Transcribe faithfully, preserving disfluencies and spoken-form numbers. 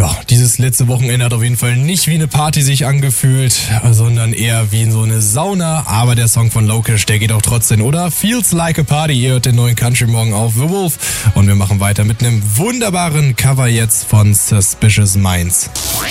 Ja, dieses letzte Wochenende hat auf jeden Fall nicht wie eine Party sich angefühlt, sondern eher wie in so eine Sauna. Aber der Song von Lokish, der geht auch trotzdem, oder? Feels Like a Party. Ihr hört den neuen Country Morgen auf The Wolf. Und wir machen weiter mit einem wunderbaren Cover jetzt von Suspicious Minds.